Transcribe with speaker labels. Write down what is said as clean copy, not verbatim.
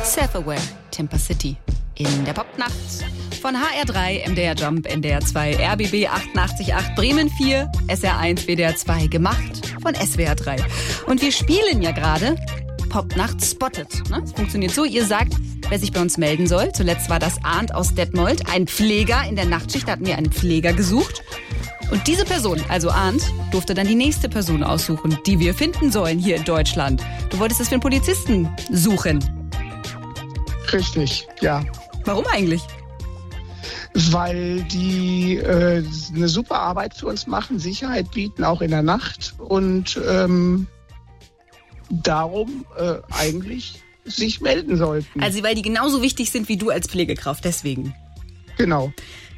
Speaker 1: Self-Aware, Timber City. In der Popnacht von HR3, MDR Jump, NDR 2, RBB 88.8, Bremen 4, SR1, WDR 2, gemacht von SWR 3. Und wir spielen ja gerade Popnacht Spotted. Ne? Das funktioniert so, ihr sagt, wer sich bei uns melden soll. Zuletzt war das Arndt aus Detmold, ein Pfleger in der Nachtschicht, da hatten wir einen Pfleger gesucht. Und diese Person, also Arndt, durfte dann die nächste Person aussuchen, die wir finden sollen hier in Deutschland. Du wolltest es für einen Polizisten suchen.
Speaker 2: Richtig, ja.
Speaker 1: Warum eigentlich?
Speaker 2: Weil die eine super Arbeit für uns machen, Sicherheit bieten, auch in der Nacht. Und darum eigentlich sich melden sollten.
Speaker 1: Also weil die genauso wichtig sind wie du als Pflegekraft, deswegen.
Speaker 2: Genau.